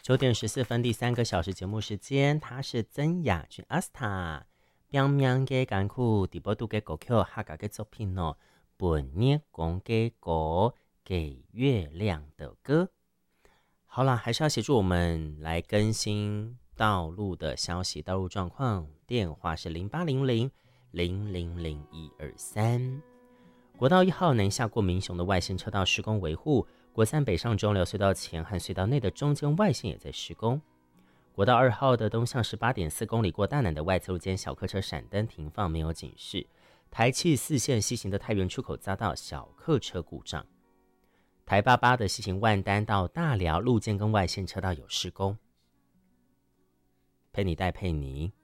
9点14分，第3个小时节目时间，他是曾雅君阿斯塔。冰冰嘅甘苦，第波度嘅歌曲，客家嘅作品哦，本日讲嘅歌给月亮的歌。好啦，还是要协助我们来更新道路的消息、道路状况。电话是0800-000-123。国道1号南下过民雄的外线车道施工维护，国3北上中寮隧道前和隧道内的中间外线也在施工。国道2号的东向18.4公里过大南的外侧路间小客车闪灯停放没有警示，台气4线西行的太原出口匝道小客车故障。台88的西行万丹到大寮路间跟外线车道有施工。陪你带佩妮。